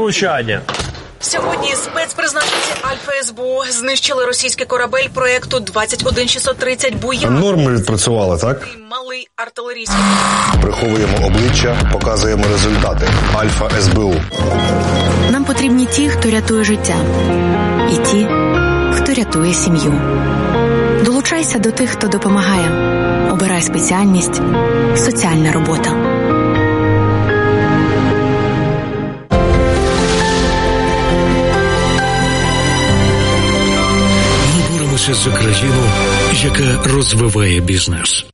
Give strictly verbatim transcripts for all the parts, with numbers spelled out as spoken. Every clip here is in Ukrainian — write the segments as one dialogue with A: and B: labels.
A: влучання.
B: Сьогодні спецпризначенці Альфа СБУ знищили російський корабель проєкту двадцять один шістсот тридцять «Буян».
C: Норми відпрацювали, так?
B: Малий артилерійський.
C: Приховуємо обличчя, показуємо результати. Альфа СБУ.
D: Нам потрібні ті, хто рятує життя. І ті, хто рятує сім'ю. Долучайся до тих, хто допомагає. Обирай спеціальність «Соціальна робота».
E: За країну, яка розвиває бізнес.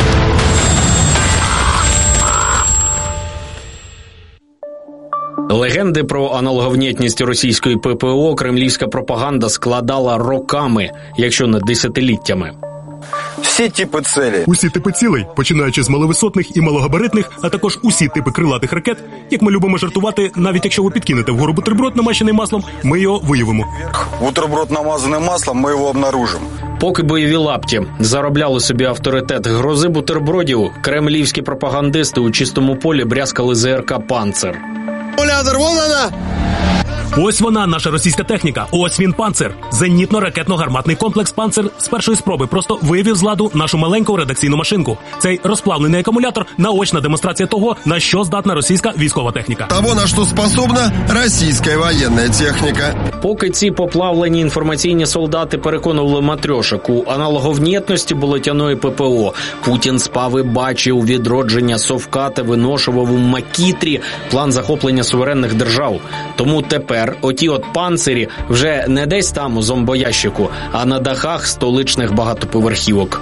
F: Легенди про аналоговнєтність російської ППО кремлівська пропаганда складала роками, якщо не десятиліттями.
G: Всі типи цілей.
H: Усі типи цілей, починаючи з маловисотних і малогабаритних, а також усі типи крилатих ракет, як ми любимо жартувати, навіть якщо ви підкинете вгору бутерброд, намащений маслом, ми його виявимо.
G: Бутерброд, намазаний маслом, ми його обнаружимо.
F: Поки бойові лапті заробляли собі авторитет грози бутербродів, кремлівські пропагандисти у чистому полі брязкали ЗРК «Панцер».
H: Ось вона, наша російська техніка. Ось він, «Панцер». Зенітно-ракетно-гарматний комплекс «Панцер» з першої спроби просто вивів з ладу нашу маленьку редакційну машинку. Цей розплавлений акумулятор – наочна демонстрація того, на що здатна російська військова техніка.
I: Того, на що способна російська воєнна техніка.
F: Поки ці поплавлені інформаційні солдати переконували матрьошок у аналоговнєтності болотяної ППО, Путін спав і бачив відродження Совка та виношував у макітрі план захоплення суверенних держав. Тому тепер оті от «Панцирі» вже не десь там у зомбоящику, а на дахах столичних багатоповерхівок.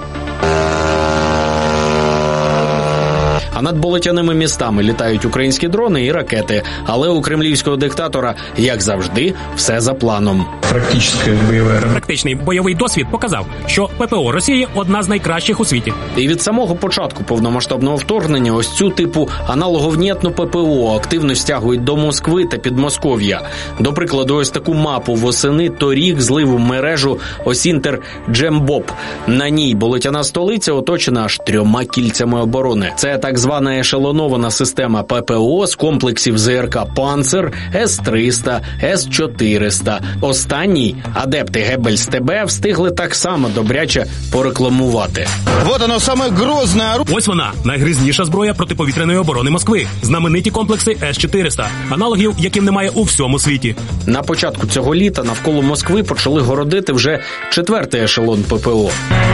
F: А над болотяними містами літають українські дрони і ракети. Але у кремлівського диктатора, як завжди, все за планом.
H: Практичний бойовий досвід показав, що ППО Росії – одна з найкращих у світі.
F: І від самого початку повномасштабного вторгнення ось цю типу аналоговнєтну ППО активно стягують до Москви та Підмосков'я. До прикладу, ось таку мапу восени торік злив у мережу Осінтер Джембоб. На ній болотяна столиця оточена аж трьома кільцями оборони. Це так звана ешелонована система ППО з комплексів ЗРК «Панцер», С триста, С чотириста. Останній адепти Геббельс-ТБ встигли так само добряче порекламувати.
I: Вот оно, саме грозне оружие.
H: Ось вона, найгрізніша зброя протиповітряної оборони Москви. Знамениті комплекси С чотириста, аналогів, яким немає у всьому світі.
F: На початку цього літа навколо Москви почали городити вже четвертий ешелон ППО.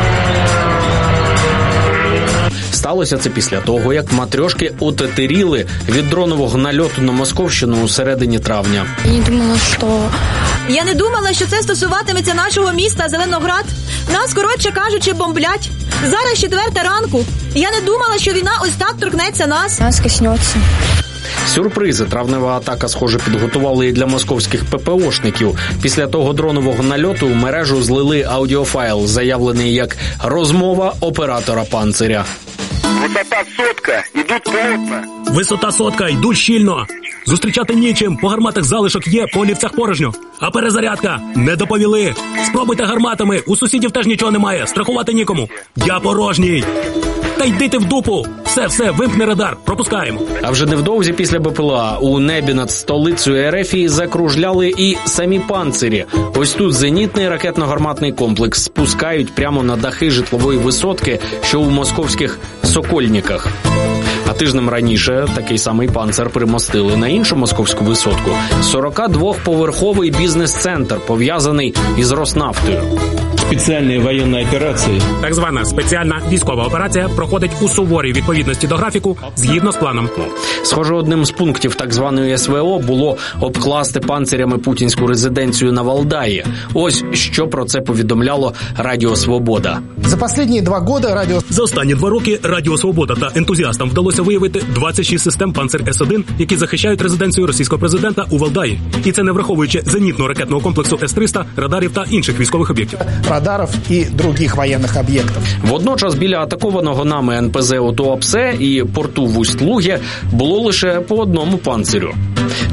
F: Сталося це після того, як матрьошки отетеріли від дронового нальоту на Московщину у середині травня.
J: Я не думала, що...
K: Я не думала, що це стосуватиметься нашого міста Зеленоград. Нас, коротше кажучи, бомблять. Зараз четверта ранку. Я не думала, що війна ось так торкнеться нас.
J: Нас коснеться.
F: Сюрпризи травнева атака, схоже, підготували і для московських ППОшників. Після того дронового нальоту в мережу злили аудіофайл, заявлений як розмова оператора «Панциря».
L: Висота сотка, йдуть плотно.
H: Висота сотка, йдуть щільно. Зустрічати нічим, по гарматах залишок є, по олівцях порожньо. А перезарядка? Не доповіли. Спробуйте гарматами, у сусідів теж нічого немає, страхувати нікому. Я порожній. Та йди ти в дупу. Все, все, вимкни радар, пропускаємо.
F: А вже невдовзі після БПЛА у небі над столицею РФ закружляли і самі «Панцирі». Ось тут зенітний ракетно-гарматний комплекс спускають прямо на дахи житлової висотки, що у московських Сокольниках. А тижнем раніше такий самий «Панцер» примостили на іншу московську висотку – сорокадвоповерховий бізнес-центр, пов'язаний із Роснафтою.
A: Спеціальні воєнні операції.
H: Так звана спеціальна військова операція проходить у суворій відповідності до графіку, згідно з планом.
F: Схоже, одним з пунктів так званої СВО було обкласти панцирями путінську резиденцію на Валдаї. Ось що про це повідомляло Радіо Свобода.
M: За останні два роки радіо...
H: За останні два роки Радіо Свобода та ентузіастам вдалося виявити двадцять шість систем «Панцир С один», які захищають резиденцію російського президента у Валдаї. І це не враховуючи зенітно-ракетного комплексу С триста, радарів та інших військових об'єктів.
M: Радарів і других воєнних об'єктів.
F: Водночас біля атакованого нами ен пе зет у Туапсе і порту в Усть-Луге було лише по одному «Панцирю».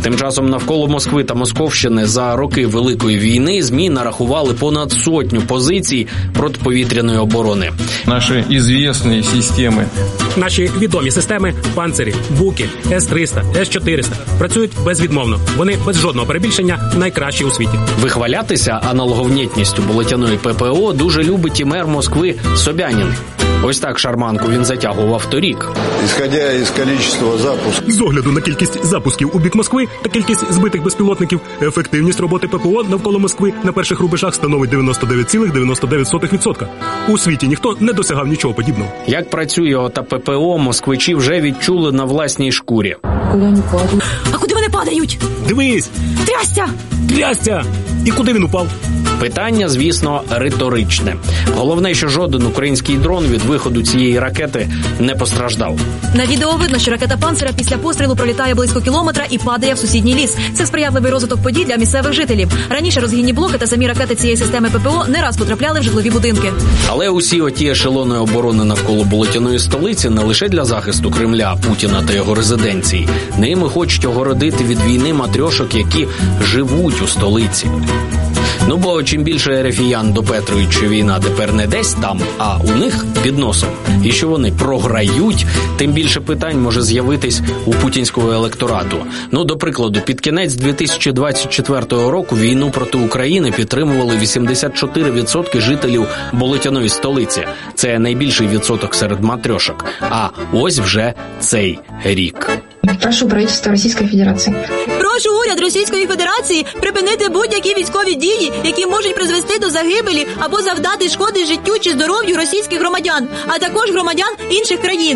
F: Тим часом навколо Москви та Московщини за роки Великої війни ЗМІ нарахували понад сотню позицій протиповітряної оборони.
A: Наші известні системи.
H: Наші відомі системи «Панцирі», «Буки», С триста, С чотириста працюють безвідмовно. Вони без жодного перебільшення найкращі у світі.
F: Вихвалятися аналоговнітністю болотяної ППО дуже любить і мер Москви Собянін. Ось так шарманку він затягував торік.
C: Ісходя із кількості запусків.
H: З огляду на кількість запусків у бік Москви та кількість збитих безпілотників, ефективність роботи ППО навколо Москви на перших рубежах становить дев'яносто дев'ять цілих дев'яносто дев'ять сотих відсотка. У світі ніхто не досягав нічого подібного.
F: Як працює ота ППО, москвичі вже відчули на власній шкурі.
K: А куди вони падають?
H: Дивись!
K: Трясся!
H: Трясся! І куди він упав?
F: Питання, звісно, риторичне. Головне, що жоден український дрон від виходу цієї ракети не постраждав.
K: На відео видно, що ракета «Панцера» після пострілу пролітає близько кілометра і падає в сусідній ліс. Це сприятливий розвиток подій для місцевих жителів. Раніше розгінні блоки та самі ракети цієї системи ППО не раз потрапляли в житлові будинки.
F: Але усі оті ешелони оборони навколо болотяної столиці не лише для захисту Кремля, Путіна та його резиденції. Ними хочуть огородити від війни матрьошок, які живуть у столиці. Ну, бо чим більше рефіян допетрують, що війна тепер не десь там, а у них під носом, і що вони програють, тим більше питань може з'явитись у путінського електорату. Ну, до прикладу, під кінець дві тисячі двадцять четвертого року війну проти України підтримували вісімдесят чотири відсотки жителів болотяної столиці. Це найбільший відсоток серед матрьошок. А ось вже цей рік.
J: Прошу правительства Російської Федерації.
K: Прошу уряд Російської Федерації припинити будь-які військові дії, які можуть призвести до загибелі або завдати шкоди життю чи здоров'ю російських громадян, а також громадян інших країн.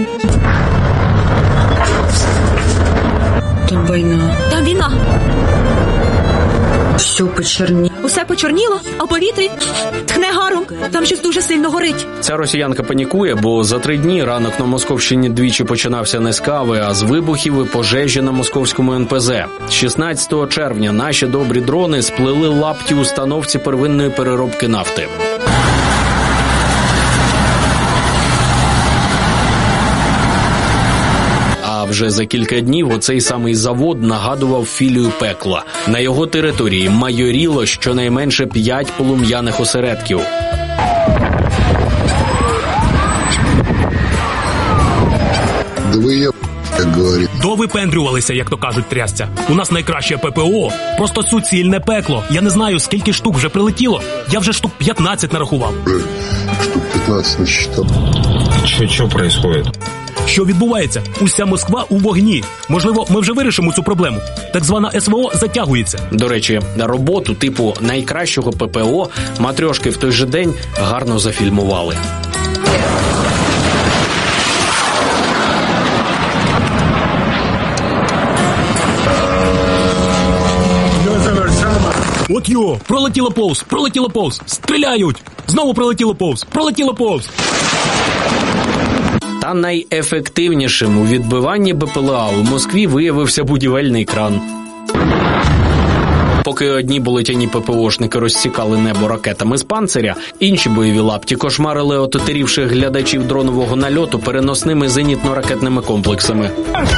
J: Там війна.
K: Там війна.
J: Все почерніло.
K: Усе почорніло, а в повітрі тхне гаром. Там щось дуже сильно горить.
F: Ця росіянка панікує, бо за три дні ранок на Московщині двічі починався не з кави, а з вибухів і пожежі на московському ен пе зе. шістнадцятого червня наші добрі дрони сплели лапті установці первинної переробки нафти. А вже за кілька днів оцей самий завод нагадував філію пекла. На його території майоріло щонайменше п'ять полум'яних осередків.
H: Довипендрювалися, як то кажуть, трясця. У нас найкраще ППО. Просто суцільне пекло. Я не знаю, скільки штук вже прилетіло. Я вже штук п'ятнадцять нарахував.
C: Штук п'ятнадцять насчитав.
A: Що, що відбувається?
H: Що відбувається? Уся Москва у вогні. Можливо, ми вже вирішимо цю проблему. Так звана ес ве о затягується.
F: До речі, роботу типу найкращого ППО матрьошки в той же день гарно зафільмували.
H: От йо, пролетіло повз, пролетіло повз, стріляють! Знову пролетіло повз, пролетіло повз!
F: Та найефективнішим у відбиванні бе пе ел а у Москві виявився будівельний кран. Поки одні болотяні ППОшники розсікали небо ракетами з «Панциря», інші бойові лапті кошмарили отетерівших глядачів дронового нальоту переносними зенітно-ракетними комплексами.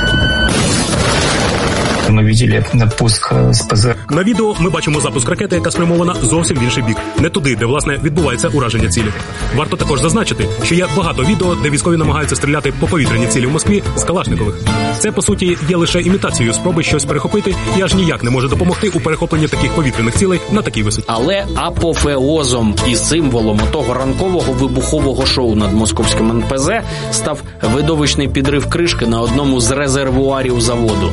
N: Ми бачили пуск з пе зет.
H: На відео ми бачимо запуск ракети, яка спрямована зовсім в інший бік. Не туди, де, власне, відбувається ураження цілі. Варто також зазначити, що є багато відео, де військові намагаються стріляти по повітряній цілі в Москві з калашникових. Це, по суті, є лише імітацією спроби щось перехопити і аж ніяк не може допомогти у перехопленні таких повітряних цілей на такій висоті.
F: Але апофеозом і символом того ранкового вибухового шоу над московським ен пе зе став видовищний підрив кришки на одному з резервуарів заводу.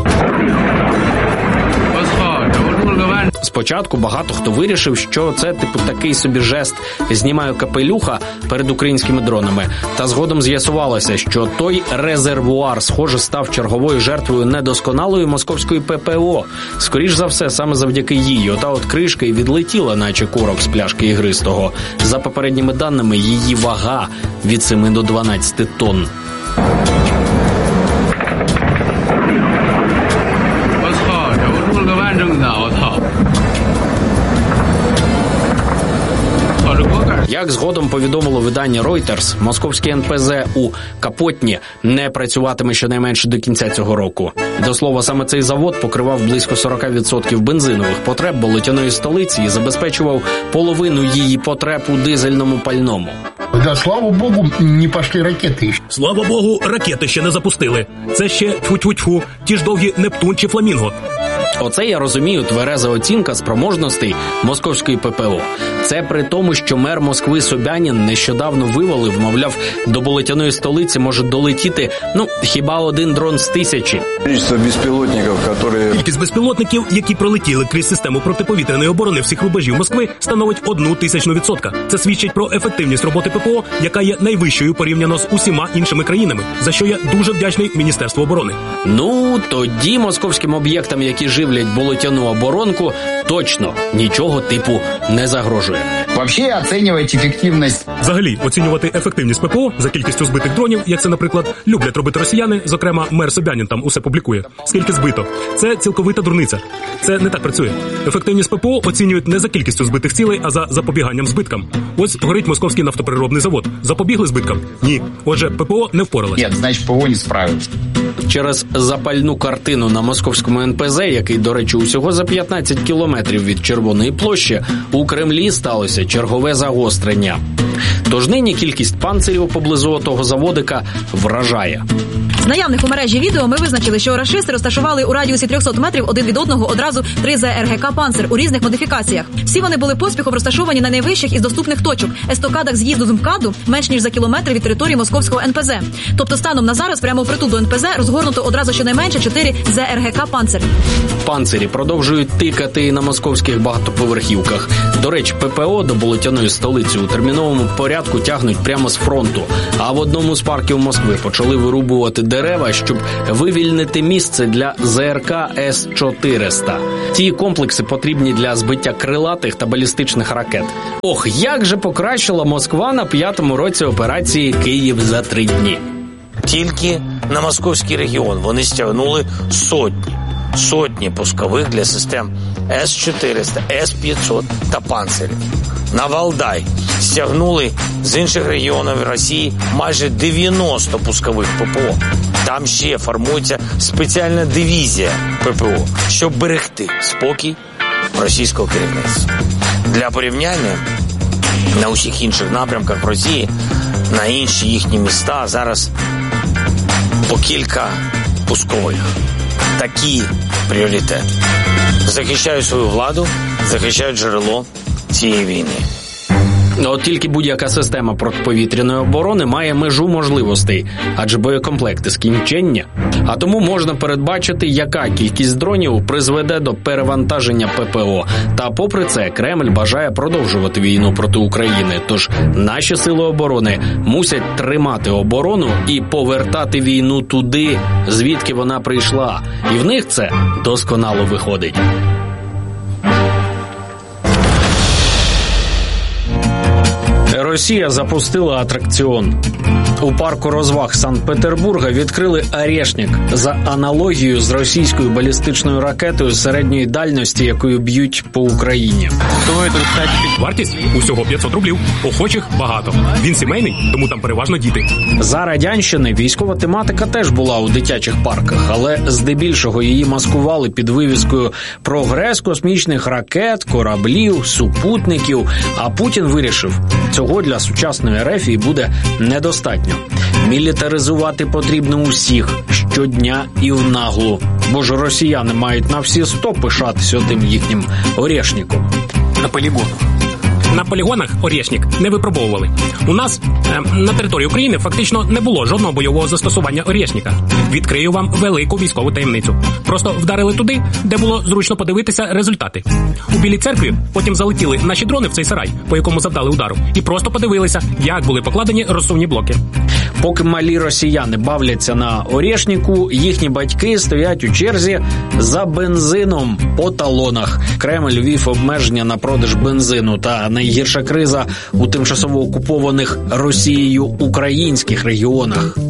F: Спочатку багато хто вирішив, що це типу такий собі жест «знімаю капелюха» перед українськими дронами. Та згодом з'ясувалося, що той резервуар, схоже, став черговою жертвою недосконалої московської пе пе о. Скоріш за все, саме завдяки їй ота от кришка і відлетіла, наче корок з пляшки ігристого. За попередніми даними, її вага від семи до дванадцяти тонн. Як згодом повідомило видання Reuters, московський ен пе зе у Капотні не працюватиме щонайменше до кінця цього року. До слова, саме цей завод покривав близько сорок відсотків бензинових потреб болотяної столиці і забезпечував половину її потреб у дизельному пальному.
O: Да, слава Богу, не пішли ракети.
H: Слава Богу, ракети ще не запустили. Це ще тьфу-тьфу-тьфу, ті ж довгі Нептун чи Фламінго.
F: Оце, я розумію, твереза оцінка спроможностей московської пе пе о. Це при тому, що мер Москви Собянін нещодавно вивалив, мовляв, до болотяної столиці може долетіти, ну, хіба один дрон з тисячі.
C: Кількість безпілотників, які...
H: Кількість безпілотників, які пролетіли крізь систему протиповітряної оборони всіх рубежів Москви, становить одну тисячну відсотка. Це свідчить про ефективність роботи пе пе о, яка є найвищою порівняно з усіма іншими країнами, за що я дуже вдячний Міністерству оборони.
F: Ну, тоді московським об'єктам, які живлять болотяну оборонку, точно нічого типу не загрожує.
P: Взагалі оцінювати ефективність.
H: Взагалі, оцінювати ефективність пе пе о за кількістю збитих дронів, як це, наприклад, люблять робити росіяни, зокрема, мер Собянін там усе публікує. Скільки збито. Це цілковита дурниця. Це не так працює. Ефективність пе пе о оцінюють не за кількістю збитих цілей, а за запобіганням збиткам. Ось горить московський нафтопереробний завод. Запобігли збиткам? Ні. Отже, пе пе о не впоралась.
P: Ні, значить, пе пе о не справився.
F: Через запальну картину на московському ен пе зе, який, до речі, усього за п'ятнадцять кілометрів від Червоної площі, у Кремлі сталося чергове загострення. Тож нині кількість панцирів поблизу того заводика вражає.
K: З наявних у мережі відео ми визначили, що рашисти розташували у радіусі триста метрів один від одного одразу три зе ер ге ка «Панцир» у різних модифікаціях. Всі вони були поспіхом розташовані на найвищих із доступних точок – естокадах з'їзду з МКАДу менш ніж за кілометр від території московського ен пе зе. Тобто станом на зараз прямо впритул до ен пе зе розгорнуто одразу щонайменше чотири зе ер ге ка «Панцир».
F: Панцирі продовжують тикати і на московських багатоповерхівках. До речі, пе пе о до болотяної столиці у терміновому порядку тягнуть прямо з фронту. А в одному з парків Москви почали вирубувати дерева, щоб вивільнити місце для зе ер ка ес чотириста. Ці комплекси потрібні для збиття крилатих та балістичних ракет. Ох, як же покращила Москва на п'ятому році операції «Київ за три дні».
Q: Тільки на московський регіон вони стягнули сотні, сотні пускових для систем ес чотириста, ес п'ятсот та «Панцирів». На Валдай стягнули з інших регіонів Росії майже дев'яносто пускових пе пе о. Там ще формується спеціальна дивізія пе пе о, щоб берегти спокій російського керівництва. Для порівняння, на усіх інших напрямках Росії, на інші їхні міста зараз по кілька пускових. Такі пріоритети. Захищають свою владу, захищають джерело цієї війни.
F: От тільки будь-яка система протиповітряної оборони має межу можливостей, адже боєкомплекти скінчення. А тому можна передбачити, яка кількість дронів призведе до перевантаження пе пе о. Та попри це, Кремль бажає продовжувати війну проти України. Тож наші сили оборони мусять тримати оборону і повертати війну туди, звідки вона прийшла. І в них це досконало виходить. Росія запустила атракціон. У парку розваг Санкт-Петербурга відкрили «Орешник» за аналогією з російською балістичною ракетою середньої дальності, якою б'ють по Україні.
H: Вартість усього п'ятсот рублів. Охочих багато. Він сімейний, тому там переважно діти.
F: За радянщини військова тематика теж була у дитячих парках, але здебільшого її маскували під вивіскою «Прогрес космічних ракет, кораблів, супутників». А Путін вирішив, цього для сучасної РФ буде недостатньо. Мілітаризувати потрібно усіх, щодня і в наглу. Бо ж росіяни мають на всі сто пишатися тим їхнім «Орешником».
H: На полігонах. На полігонах «Орешник» не випробовували. У нас е, на території України фактично не було жодного бойового застосування «Орешника». Відкрию вам велику військову таємницю. Просто вдарили туди, де було зручно подивитися результати. У Білій церкві потім залетіли наші дрони в цей сарай, по якому завдали удару, і просто подивилися, як були покладені розсувні блоки.
F: Поки малі росіяни бавляться на «Орешнику», їхні батьки стоять у черзі за бензином по талонах. Кремль ввів обмеження на продаж бензину, та найгірша криза у тимчасово окупованих Росією українських регіонах.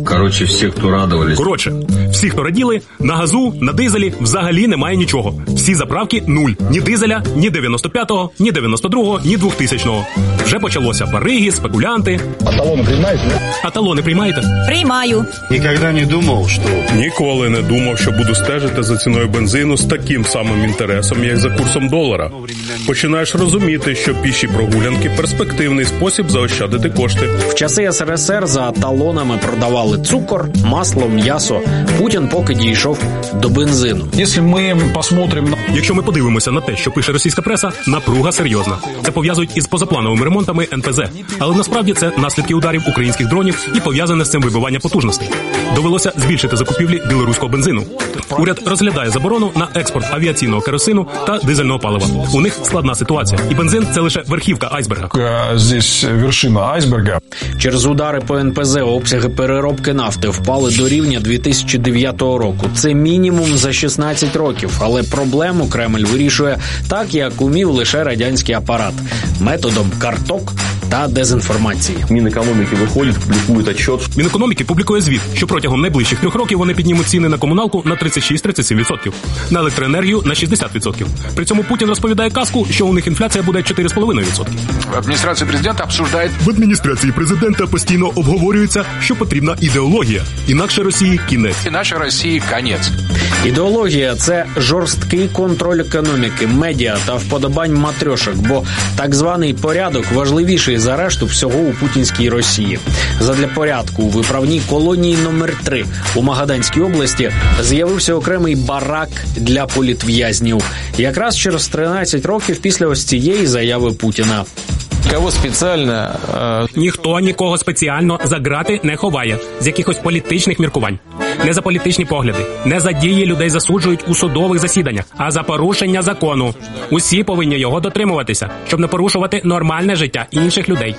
A: Короче, всі, хто радувались.
H: Коротше, всі, хто раділи, на газу, на дизелі взагалі немає нічого. Всі заправки нуль. Ні дизеля, ні дев'яносто п'ятого, ні дев'яносто другого, ні двохтисячного. Вже почалося бариги, спекулянти.
O: А талони приймаєте?
H: А талони приймаєте?
K: Приймаю.
R: Ніколи не думав, що...
S: Ніколи не думав, що буду стежити за ціною бензину з таким самим інтересом, як за курсом долара. Починаєш розуміти, що піші прогулянки – перспективний спосіб заощадити кошти.
F: В часи ес ер ес ер за талонами продавали цукор, масло, м'ясо. Путін поки дійшов до бензину.
A: Якщо ми посмотрим...
H: Якщо ми подивимося на те, що пише російська преса, напруга серйозна. Це пов'язують із позаплановими ремонтами ен пе зе. Але насправді це наслідки ударів українських дронів і пов'язане з цим вибивання потужностей. Довелося збільшити закупівлі білоруського бензину. Уряд розглядає заборону на експорт авіаційного керосину та дизельного палива. У них складна ситуація. І бензин – це лише верхівка айсберга.
A: Здесь вершина айсберга.
F: Через удари по ен пе зе обсяги переробки нафти впали до рівня дві тисячі дев'ятого року. Це мінімум за шістнадцять років. Але проблему Кремль вирішує так, як умів лише радянський апарат. Методом карток та дезінформації.
T: Мінекономіки виходить, публікують отчет.
H: Мінекономіки публікує звіт, що протягом найближчих трьох років вони піднімуть ціни на комуналку на тридцять шість - тридцять сім відсотків, на електроенергію на шістдесят відсотків. При цьому Путін розповідає казку, що у них інфляція буде чотири цілих п'ять десятих відсотка.
U: Адміністрація президента обсуждає...
H: В адміністрації президента постійно обговорюється, що потрібна ідеологія. Інакше Росії кінець.
U: Інакше Росії конець.
F: Ідеологія – це жорсткий контроль економіки, медіа та вподобань матрьошок, бо так званий порядок важливіший за решту всього у путінській Росії. Задля порядку у виправній колонії номер три у Магаданській області з'явився окремий барак для політв'язнів. Якраз через тринадцять років після ось цієї заяви Путіна.
A: Кого спеціально?
H: Е... Ніхто нікого спеціально за ґрати не ховає з якихось політичних міркувань. Не за політичні погляди, не за дії людей засуджують у судових засіданнях, а за порушення закону. Усі повинні його дотримуватися, щоб не порушувати нормальне життя інших людей.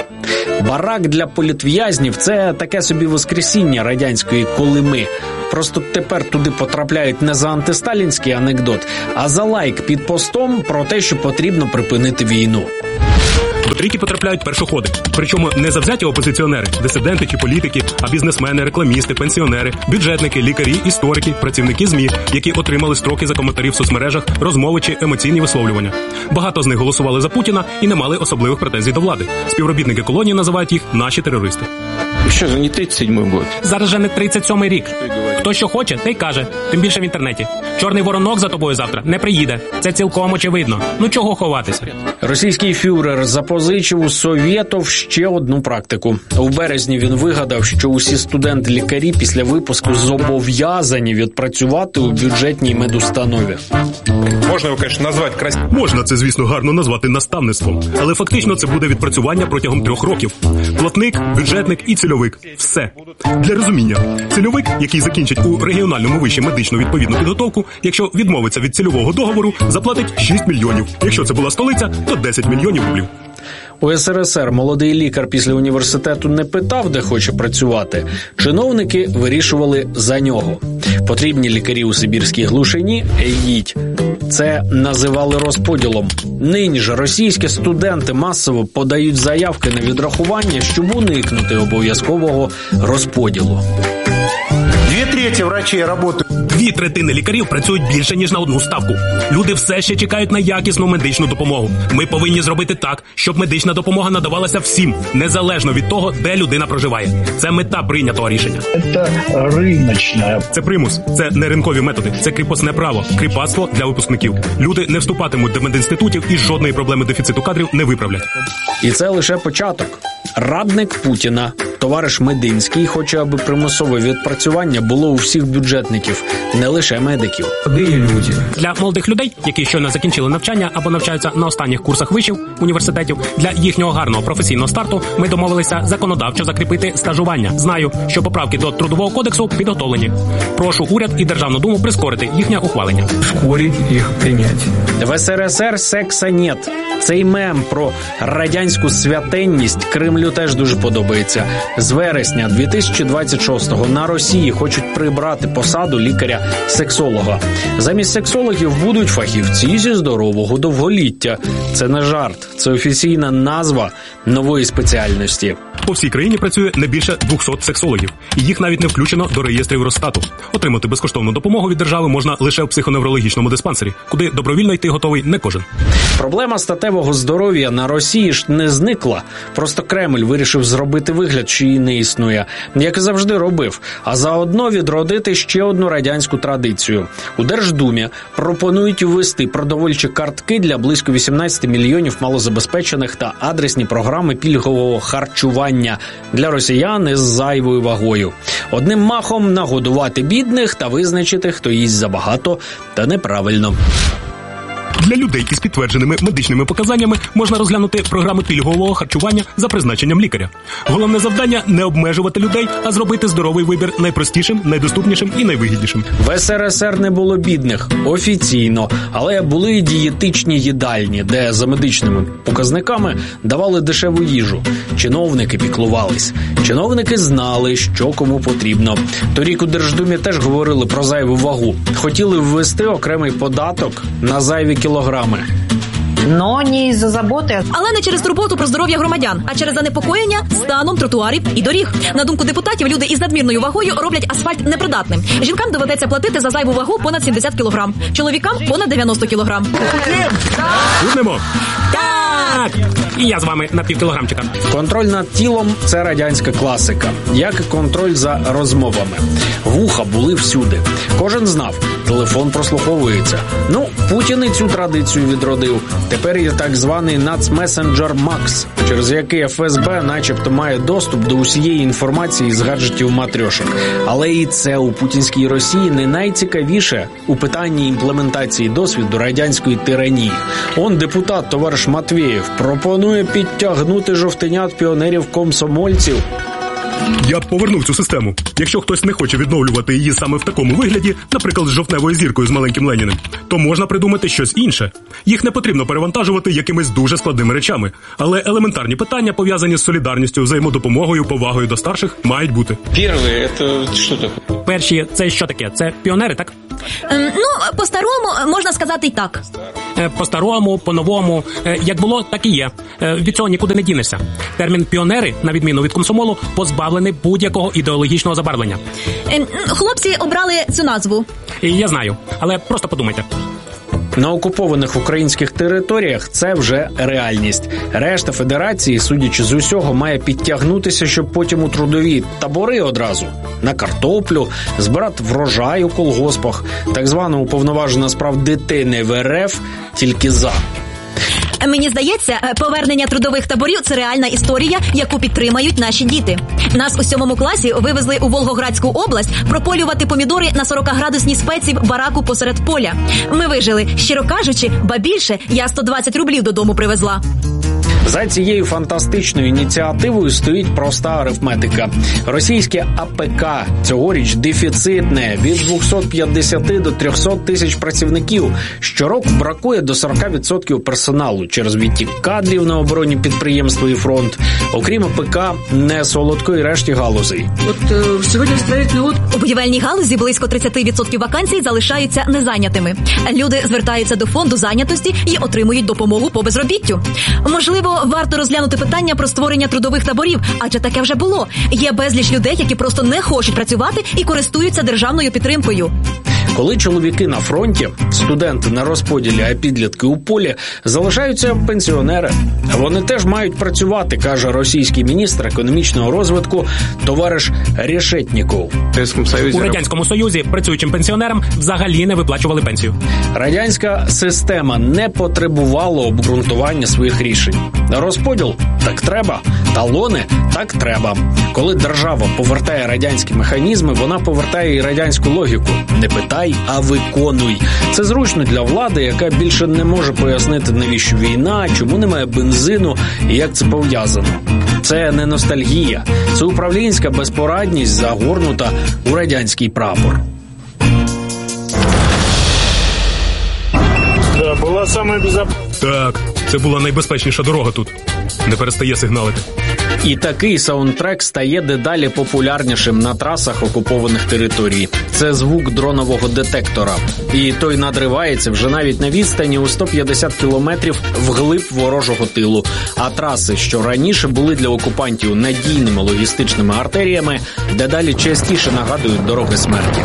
F: Барак для політв'язнів – це таке собі воскресіння радянської Колими. Просто тепер туди потрапляють не за антисталінський анекдот, а за лайк під постом про те, що потрібно припинити війну.
H: До трійки потрапляють першоходи. Причому не завзяті опозиціонери, дисиденти чи політики, а бізнесмени, рекламісти, пенсіонери, бюджетники, лікарі, історики, працівники ЗМІ, які отримали строки за коментарі в соцмережах, розмови чи емоційні висловлювання. Багато з них голосували за Путіна і не мали особливих претензій до влади. Співробітники колонії називають їх «наші терористи».
A: Що, за не тридцять сьомий год?
H: Зараз же не тридцять сьомий рік. Хто що хоче, те й каже. Тим більше в інтернеті. Чорний воронок за тобою завтра не приїде. Це цілком очевидно. Ну чого ховатися?
F: Російський фюрер запозичив у совєтів ще одну практику. У березні він вигадав, що усі студенти-лікарі після випуску зобов'язані відпрацювати у бюджетній медустанові.
S: Можна його, звісно, назвати крас...
H: Можна це, звісно, гарно назвати наставництвом. Але фактично це буде відпрацювання протягом трьох років. Платник, бюджетник і цільовик. Все. Для розуміння. Цільовик, який закінчить у регіональному виші медичну відповідну підготовку, якщо відмовиться від цільового договору, заплатить шість мільйонів. Якщо це була столиця, то десять мільйонів рублів.
F: У ес ер ес ер молодий лікар після університету не питав, де хоче працювати. Чиновники вирішували за нього. Потрібні лікарі у сибірській глушині – їдь. Це називали розподілом. Нині ж російські студенти масово подають заявки на відрахування, щоб уникнути обов'язкового розподілу.
O: Дві треті врачів працюють.
H: Дві третини лікарів працюють більше, ніж на одну ставку. Люди все ще чекають на якісну медичну допомогу. Ми повинні зробити так, щоб медична допомога надавалася всім, незалежно від того, де людина проживає. Це мета прийнятого рішення.
O: Це риночне.
H: Це примус, це не ринкові методи, це кріпосне право, кріпацтво для випускників. Люди не вступатимуть до медінститутів і жодної проблеми дефіциту кадрів не виправлять.
F: І це лише початок. Радник Путіна, товариш Мединський, хоче, аби примусове відпрацювання було у всіх бюджетників, не лише медиків.
H: Для молодих людей, які щойно закінчили навчання або навчаються на останніх курсах вишів, університетів, для їхнього гарного професійного старту ми домовилися законодавчо закріпити стажування. Знаю, що поправки до Трудового кодексу підготовлені. Прошу уряд і Державну думу прискорити їхнє ухвалення.
A: Ускорить їх прийняття.
F: В ес ер ес ер секса нет. Цей мем про радянську святенність Кремлю Кремлю теж дуже подобається. З вересня дві тисячі двадцять шостого на Росії хочуть прибрати посаду лікаря-сексолога. Замість сексологів будуть фахівці зі здорового довголіття. Це не жарт, це офіційна назва нової спеціальності.
H: По всій країні працює не більше двохсот сексологів. І їх навіть не включено до реєстрів Росстату. Отримати безкоштовну допомогу від держави можна лише в психоневрологічному диспансері, куди добровільно йти готовий не кожен.
F: Проблема статевого здоров'я на Росії ж не зникла. Просто Кремль вирішив зробити вигляд, що її не існує. Як і завжди робив. А заодно відродити ще одну радянську традицію. У Держдумі пропонують ввести продовольчі картки для близько вісімнадцять мільйонів малозабезпечених та адресні програми пільгового харчування для росіян із зайвою вагою. Одним махом нагодувати бідних та визначити, хто їсть забагато та неправильно.
H: Для людей із підтвердженими медичними показаннями можна розглянути програми пільгового харчування за призначенням лікаря. Головне завдання – не обмежувати людей, а зробити здоровий вибір найпростішим, найдоступнішим і найвигіднішим.
F: В ес ер ес ер не було бідних, офіційно, але були дієтичні їдальні, де за медичними показниками давали дешеву їжу. Чиновники піклувались. Чиновники знали, що кому потрібно. Торік у Держдумі теж говорили про зайву вагу. Хотіли ввести окремий податок на зайві кілограми.
K: Но не із-за заботи. Але не через турботу про здоров'я громадян, а через занепокоєння станом тротуарів і доріг. На думку депутатів, люди із надмірною вагою роблять асфальт непридатним. Жінкам доведеться платити за зайву вагу понад сімдесят кілограм. Чоловікам понад дев'яносто кілограм.
H: Чуднемо? Так! І я з вами на півкілограмчика.
F: Контроль над тілом – це радянська класика. Як і контроль за розмовами. Вуха були всюди. Кожен знав, телефон прослуховується. Ну, Путін і цю традицію відродив. Тепер є так званий нацмесенджер Макс, через який еф ес бе начебто має доступ до усієї інформації з гаджетів матрьошок. Але і це у путінській Росії не найцікавіше у питанні імплементації досвіду радянської тиранії. Он депутат товариш Матвєєв пропонує підтягнути жовтенят піонерів-комсомольців.
H: Я б повернув цю систему. Якщо хтось не хоче відновлювати її саме в такому вигляді, наприклад, з жовтневою зіркою з маленьким Леніним, то можна придумати щось інше. Їх не потрібно перевантажувати якимись дуже складними речами. Але елементарні питання, пов'язані з солідарністю, взаємодопомогою, повагою до старших, мають бути.
A: Перші – це що таке?
H: Перші – це що таке? Це піонери, так?
K: Ем, ну, по-старому можна сказати й так.
H: По-старому, по-новому, як було, так і є. Від цього нікуди не дінешся. Термін «піонери», на відміну від комсомолу, позбавлений будь-якого ідеологічного забарвлення.
K: Ем, хлопці обрали цю назву.
H: Я знаю, але просто подумайте.
F: На окупованих українських територіях це вже реальність. Решта федерації, судячи з усього, має підтягнутися, щоб потім у трудові табори одразу на картоплю, збирати врожай у колгоспах. Так звана уповноважена справ дитини в ер еф тільки за.
K: Мені здається, повернення трудових таборів – це реальна історія, яку підтримають наші діти. Нас у сьомому класі вивезли у Волгоградську область прополювати помідори на сорокаградусній спеці в бараку посеред поля. Ми вижили. Щиро кажучи, ба більше, я сто двадцять рублів додому привезла.
F: За цією фантастичною ініціативою стоїть проста арифметика. Російське а пе ка цьогоріч дефіцитне – від двохсот п'ятдесят до трьохсот тисяч працівників. Щороку бракує до сорок відсотків персоналу через відтік кадрів на оборонні підприємства і фронт. Окрім а пе ка, не солодкої решті галузей.
K: От е, сьогодні строїтельний от... У будівельній галузі близько тридцять відсотків вакансій залишаються незайнятими. Люди звертаються до фонду зайнятості і отримують допомогу по безробіттю. Можливо, варто розглянути питання про створення трудових таборів, адже таке вже було. Є безліч людей, які просто не хочуть працювати і користуються державною підтримкою.
F: Коли чоловіки на фронті, студенти на розподілі, а підлітки у полі, залишаються пенсіонери. Вони теж мають працювати, каже російський міністр економічного розвитку товариш Решетніков.
H: У Радянському Союзі працюючим пенсіонерам взагалі не виплачували пенсію.
F: Радянська система не потребувала обґрунтування своїх рішень. Розподіл – так треба. Талони – так треба. Коли держава повертає радянські механізми, вона повертає і радянську логіку. Не питай, а виконуй. Це зручно для влади, яка більше не може пояснити, навіщо війна, чому немає бензину і як це пов'язано. Це не ностальгія. Це управлінська безпорадність, загорнута у радянський прапор.
O: Да, була саме безпечна.
H: Так, це була найбезпечніша дорога тут. Не перестає сигналити.
F: І такий саундтрек стає дедалі популярнішим на трасах окупованих територій. Це звук дронового детектора. І той надривається вже навіть на відстані у сто п'ятдесят кілометрів вглиб ворожого тилу. А траси, що раніше були для окупантів надійними логістичними артеріями, дедалі частіше нагадують дороги смерті.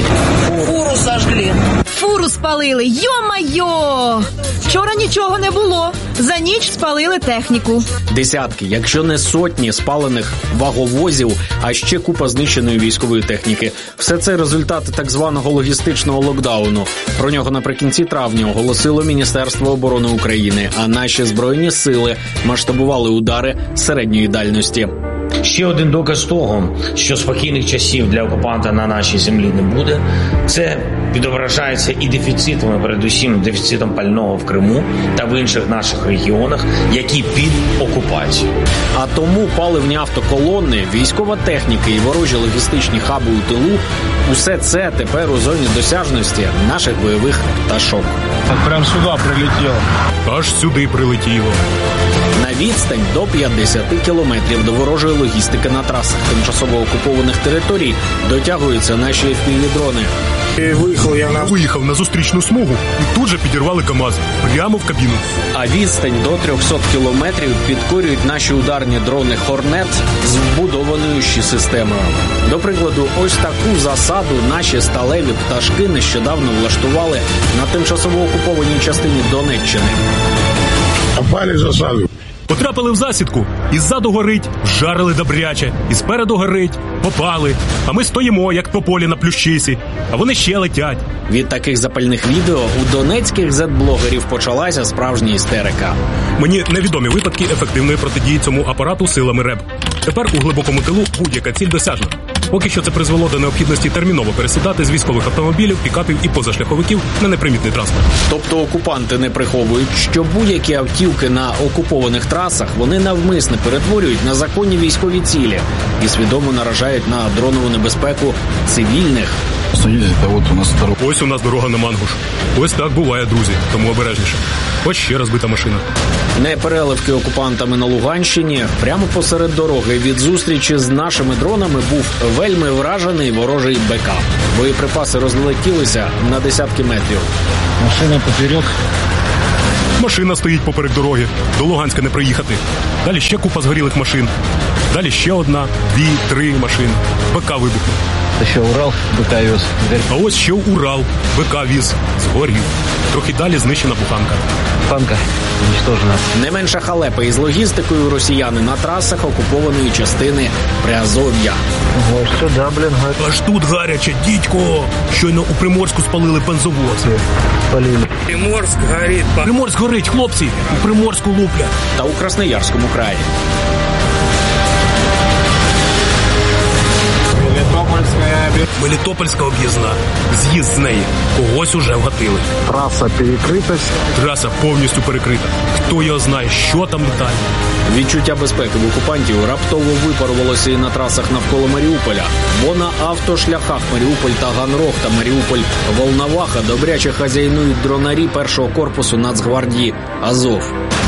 K: Фуру сожгли. Фуру спалили. Йо-майо! Вчора нічого не було. За ніч спалили техніку.
F: Десятки, якщо не сотні спалених ваговозів, а ще купа знищеної військової техніки. Все це результати так званого логістичного локдауну. Про нього наприкінці травня оголосило Міністерство оборони України, а наші Збройні сили масштабували удари середньої дальності.
Q: Ще один доказ того, що спокійних часів для окупанта на нашій землі не буде, це відображається і дефіцитами, передусім дефіцитом пального в Криму та в інших наших регіонах, які під окупацією.
F: А тому паливні автоколони, військова техніка і ворожі логістичні хаби у тилу – усе це тепер у зоні досяжності наших бойових пташок.
O: Прямо сюди прилетіло.
S: Аж сюди прилетіло.
F: На відстань до п'ятдесят кілометрів до ворожої логістики на трасах тимчасово окупованих територій дотягуються наші еф пі ві-дрони.
S: Виїхав я на... Виїхав на зустрічну смугу і тут же підірвали КАМАЗ прямо в кабіну.
F: А відстань до триста кілометрів підкорюють наші ударні дрони «Хорнет» з вбудованою ще системою. До прикладу, ось таку засаду наші сталеві пташки нещодавно влаштували на тимчасово окупованій частині Донеччини.
O: Попали в засаду.
H: Потрапили в засідку, і ззаду горить, вжарили добряче, і спереду горить, попали. А ми стоїмо, як по полі на плющисі, а вони ще летять.
F: Від таких запальних відео у донецьких зет-блогерів почалася справжня істерика.
H: Мені невідомі випадки ефективної протидії цьому апарату силами РЕБ. Тепер у глибокому тилу будь-яка ціль досяжна. Поки що це призвело до необхідності терміново пересідати з військових автомобілів, пікапів і позашляховиків на непримітний транспорт.
F: Тобто окупанти не приховують, що будь-які автівки на окупованих трасах вони навмисне перетворюють на законні військові цілі і свідомо наражають на дронову небезпеку цивільних.
H: Ось у нас дорога на Мангуш. Ось так буває, друзі, тому обережніше. Ось ще розбита машина.
F: Не переливки окупантами на Луганщині. Прямо посеред дороги від зустрічі з нашими дронами був вельми вражений ворожий БК. Боєприпаси розлетілися на десятки метрів.
O: Машина поперек.
H: Машина стоїть поперек дороги. До Луганська не приїхати. Далі ще купа згорілих машин. Далі ще одна, дві, три машини. БК вибухнув.
O: Та ще Урал БК віз.
H: А ось ще Урал БК віз. Згорів. Трохи далі знищена буханка.
O: Буханка уничтожена.
F: Не менша халепа із логістикою росіяни на трасах окупованої частини Приазов'я.
O: Ось сюди, блін, гаряче.
H: Аж тут гаряче, дідько! Щойно у Приморську спалили бензовоз.
O: Спалили.
Q: Приморськ горить.
H: Приморськ горить, хлопці! У Приморську луплять.
F: Та у Красноярському краї.
H: Мелітопольська об'їзна. З'їзд з неї. Когось уже вгатили.
O: Траса перекрита.
H: Траса повністю перекрита. Хто його знає, що там літає.
F: Відчуття безпеки в окупантів раптово випарувалося і на трасах навколо Маріуполя. Бо на автошляхах Маріуполь та Ганрох та Маріуполь-Волноваха добряче хазяйнують дронарі першого корпусу Нацгвардії «Азов».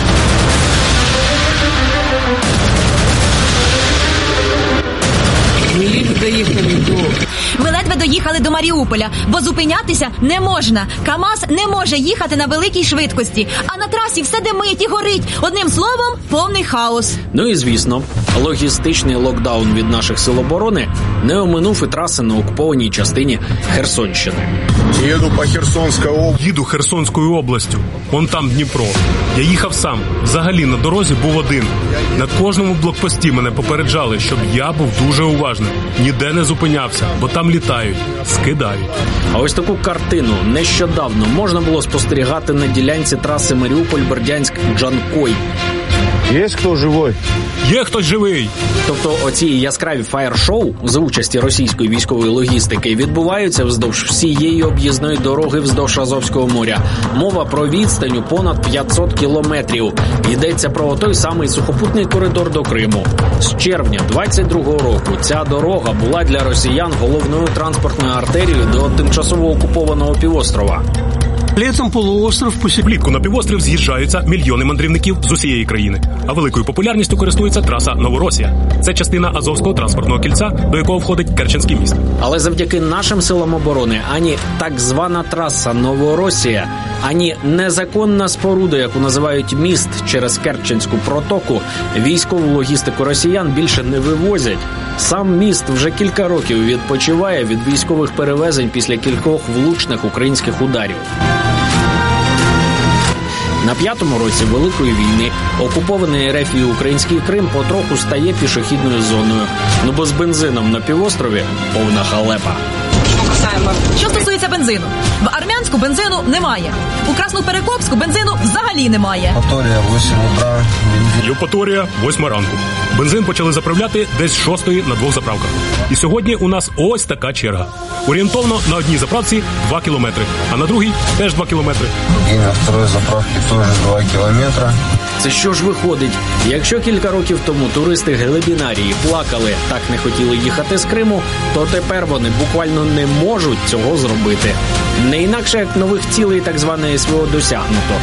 K: Ми ледве доїхали до Маріуполя, бо зупинятися не можна. КАМАЗ не може їхати на великій швидкості, а на трасі все димить і горить. Одним словом, повний хаос.
F: Ну і звісно, логістичний локдаун від наших сил оборони не оминув і траси на окупованій частині Херсонщини.
I: Їду по Херсонській області.
H: Їду Херсонською областю. Вон там Дніпро. Я їхав сам. Взагалі на дорозі був один. На кожному блокпості мене попереджали, щоб я був дуже уважним. Ніде не зупинявся, бо там літають, скидають.
F: А ось таку картину нещодавно можна було спостерігати на ділянці траси Маріуполь-Бердянськ-Джанкой.
O: Є хто живий?
H: Є хтось живий.
F: Тобто оці яскраві фаєр-шоу за участі російської військової логістики відбуваються вздовж всієї об'їзної дороги вздовж Азовського моря. Мова про відстань у понад п'ятсот кілометрів. Йдеться про той самий сухопутний коридор до Криму. З червня двадцять другого року ця дорога була для росіян головною транспортною артерією до тимчасово окупованого півострова.
H: Літом полуостров посі... Влітку на півострів з'їжджаються мільйони мандрівників з усієї країни. А великою популярністю користується траса Новоросія. Це частина Азовського транспортного кільця, до якого входить Керченський міст.
F: Але завдяки нашим силам оборони ані так звана траса Новоросія, ані незаконна споруда, яку називають міст через Керченську протоку, військову логістику росіян більше не вивозять. Сам міст вже кілька років відпочиває від військових перевезень після кількох влучних українських ударів. На п'ятому році Великої війни окупований РФ і український Крим потроху стає пішохідною зоною. Ну бо з бензином на півострові повна халепа.
K: Що стосується бензину, в Армянську бензину немає. У Красноперекопську бензину взагалі немає.
O: Євпаторія, восьма утра.
H: Євпаторія, восьма ранку. Бензин почали заправляти десь з шостої на двох заправках. І сьогодні у нас ось така черга. Орієнтовно на одній заправці два кілометри, а на другій теж два кілометри.
O: І на второй заправці теж два кілометри.
F: Це що ж виходить? Якщо кілька років тому туристи Глибінарії плакали, так не хотіли їхати з Криму, то тепер вони буквально не можуть цього зробити. Не інакше, як нових цілей так званої СВО досягнуто.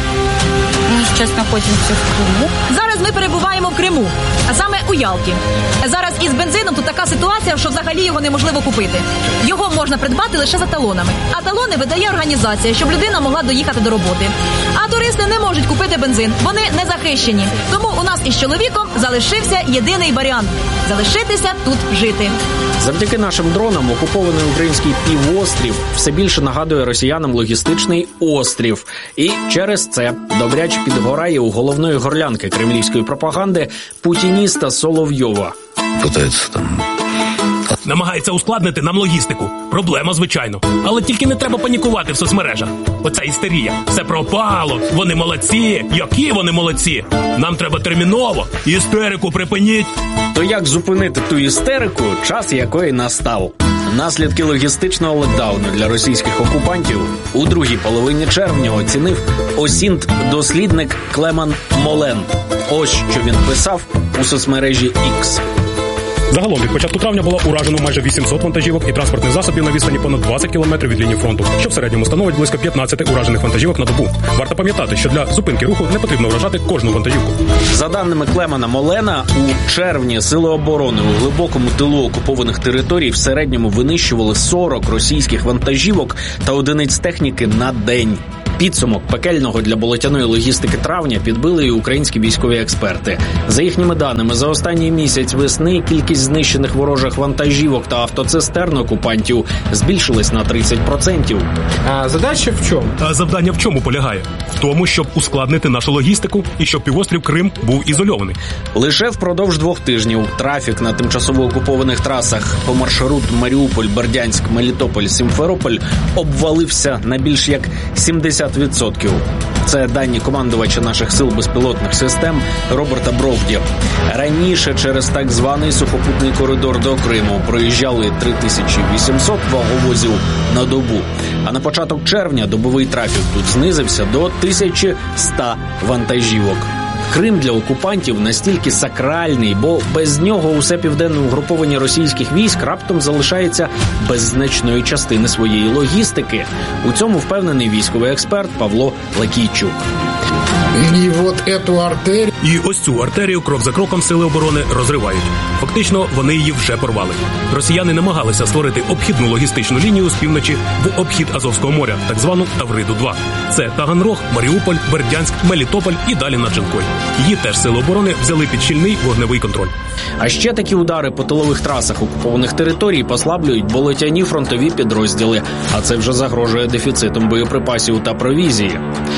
K: Ми зараз знаходимося в Криму. Зараз ми перебуваємо в Криму, а саме у Ялті. Зараз із бензином тут така ситуація, що взагалі його неможливо купити. Його можна придбати лише за талонами. А талони видає організація, щоб людина могла доїхати до роботи. А туристи не можуть купити бензин, вони не захищені. Тому у нас із чоловіком залишився єдиний варіант – залишитися тут жити.
F: Завдяки нашим дронам окупований український півострів все більше нагадує росіянам логістичний острів. І через це добряч підгорає у головної горлянки кремлівської пропаганди путініста Соловйова.
O: Питається там...
H: Намагається ускладнити нам логістику. Проблема, звичайно. Але тільки не треба панікувати в соцмережах. Оця істерія. Все пропало. Вони молодці. Які вони молодці. Нам треба терміново. Істерику припиніть.
F: То як зупинити ту істерику, час якої настав? Наслідки логістичного локдауну для російських окупантів у другій половині червня оцінив осінт-дослідник Клеман Молен. Ось що він писав у соцмережі X.
H: Загалом від початку травня було уражено майже вісімсот вантажівок і транспортних засобів на відстані понад двадцять кілометрів від лінії фронту, що в середньому становить близько п'ятнадцять уражених вантажівок на добу. Варто пам'ятати, що для зупинки руху не потрібно вражати кожну вантажівку.
F: За даними Клемана Молена, у червні сили оборони у глибокому тилу окупованих територій в середньому винищували сорок російських вантажівок та одиниць техніки на день. Підсумок пекельного для болотяної логістики травня підбили і українські військові експерти. За їхніми даними, за останній місяць весни кількість знищених ворожих вантажівок та автоцистерн окупантів збільшилась на тридцять відсотків.
M: А задача в чому?
H: А завдання в чому полягає? В тому, щоб ускладнити нашу логістику і щоб півострів Крим був ізольований.
F: Лише впродовж двох тижнів трафік на тимчасово окупованих трасах по маршруту Маріуполь, Бердянськ, Мелітополь, Сімферополь обвалився на більш як сімдесят відсотків. Це дані командувача наших сил безпілотних систем Роберта Бровді. Раніше через так званий сухопутний коридор до Криму проїжджали три тисячі вісімсот ваговозів на добу. А на початок червня добовий трафік тут знизився до тисячі сто вантажівок. Крим для окупантів настільки сакральний, бо без нього усе південне угруповання російських військ раптом залишається без значної частини своєї логістики. У цьому впевнений військовий експерт Павло Лакійчук.
M: І от эту артерію...
H: І ось цю артерію крок за кроком сили оборони розривають. Фактично, вони її вже порвали. Росіяни намагалися створити обхідну логістичну лінію з півночі в обхід Азовського моря, так звану Тавриду два. Це Таганрог, Маріуполь, Бердянськ, Мелітополь і далі на Джанкой. Її теж сили оборони взяли під щільний вогневий контроль.
F: А ще такі удари по тилових трасах окупованих територій послаблюють болотяні фронтові підрозділи, а це вже загрожує дефіцитом боєприпасів та провізії.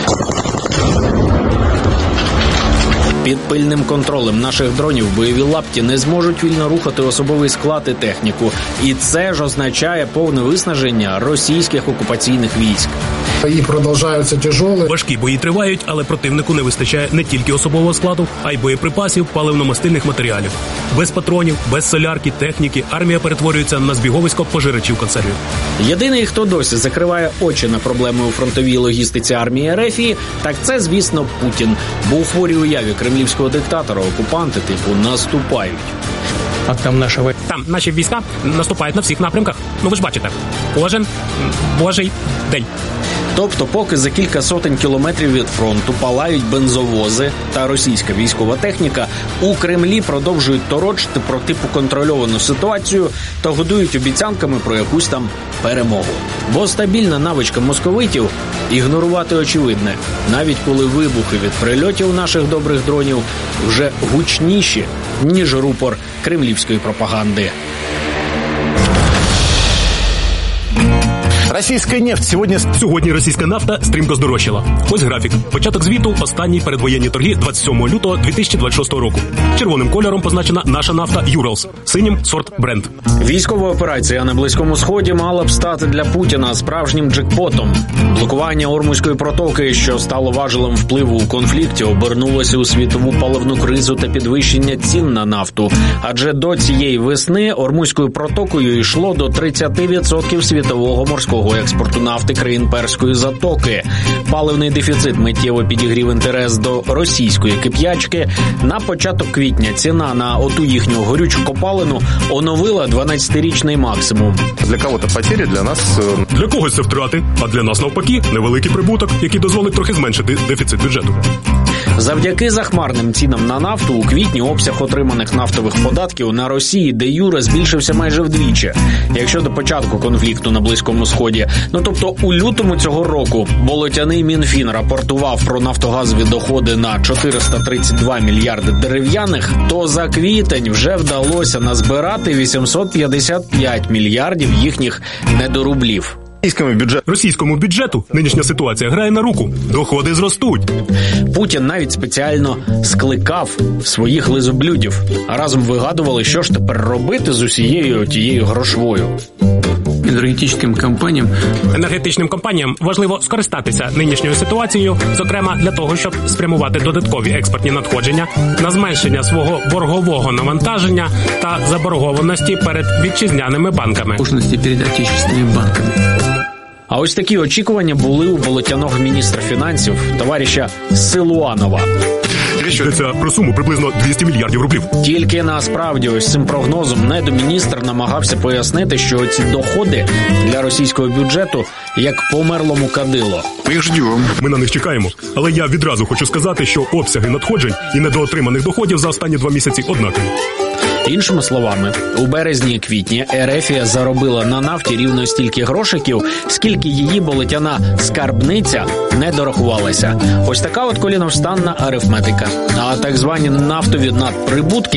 F: Під пильним контролем наших дронів бойові лапті не зможуть вільно рухати особовий склад і техніку. І це ж означає повне виснаження російських окупаційних військ.
M: І продовжуються тяжолі.
H: Важкі бої тривають, але противнику не вистачає не тільки особового складу, а й боєприпасів, паливно-мастильних матеріалів. Без патронів, без солярки, техніки армія перетворюється на збіговисько пожирачів консервів.
F: Єдиний, хто досі закриває очі на проблеми у фронтовій логістиці армії РФ, так це, звісно, Путін. Бо у хворій уяві кремлівського диктатора окупанти типу наступають.
H: А там наші там наші війська наступають на всіх напрямках. Ну ви ж бачите, кожен божий день.
F: Тобто, поки за кілька сотень кілометрів від фронту палають бензовози та російська військова техніка, у Кремлі продовжують торочити про типу контрольовану ситуацію та годують обіцянками про якусь там перемогу. Бо стабільна навичка московитів – ігнорувати очевидне, навіть коли вибухи від прильотів наших добрих дронів вже гучніші, ніж рупор кремлівської пропаганди.
H: Російська нефть сьогодні... Сьогодні російська нафта стрімко здорожчала. Ось графік. Початок звіту, останні передвоєнні торги двадцять сьомого лютого дві тисячі двадцять шостого року. Червоним кольором позначена наша нафта Юралс, синім сорт Бренд.
F: Військова операція на Близькому Сході мала б стати для Путіна справжнім джекпотом. Блокування Ормузької протоки, що стало важелем впливу у конфлікті, обернулося у світову паливну кризу та підвищення цін на нафту. Адже до цієї весни Ормузькою протокою йшло до тридцять відсотків світового морського експорту нафти країн Перської затоки. Паливний дефіцит миттєво підігрів інтерес до російської кип'ячки. На початок квітня ціна на оту їхню горючу копалину оновила дванадцятирічний максимум.
R: Для кого-то потери, для нас...
H: Для когось це втрати, а для нас навпаки невеликий прибуток, який дозволить трохи зменшити дефіцит бюджету.
F: Завдяки захмарним цінам на нафту у квітні обсяг отриманих нафтових податків на Росії де юре збільшився майже вдвічі. Якщо до початку конфлікту на Близькому Сході, ну тобто у лютому цього року болотяний Мінфін рапортував про нафтогазові доходи на чотириста тридцять два мільярди дерев'яних, то за квітень вже вдалося назбирати вісімсот п'ятдесят п'ять мільярдів їхніх недорублів.
H: Російському бюджету. Російському бюджету нинішня ситуація грає на руку. Доходи зростуть.
F: Путін навіть спеціально скликав своїх лизоблюдів, а разом вигадували, що ж тепер робити з усією тією грошовою.
A: Енергетичним компаніям
H: енергетичним компаніям важливо скористатися нинішньою ситуацією, зокрема для того, щоб спрямувати додаткові експортні надходження на зменшення свого боргового навантаження та заборгованості перед вітчизняними банками.
A: Можливості перед отечественними банками.
F: А ось такі очікування були у болотяного міністра фінансів, товариша Силуанова.
H: Йдеться про суму приблизно двісті мільярдів рублів.
F: Тільки насправді ось цим прогнозом недоміністр намагався пояснити, що ці доходи для російського бюджету як померлому кадило.
R: Ми їх ждемо.
H: Ми на них чекаємо. Але я відразу хочу сказати, що обсяги надходжень і недоотриманих доходів за останні два місяці однакові.
F: Іншими словами, у березні і квітні Ерефія заробила на нафті рівно стільки грошиків, скільки її болотяна скарбниця не дорахувалася. Ось така от коліновстанна арифметика. А так звані нафтові надприбутки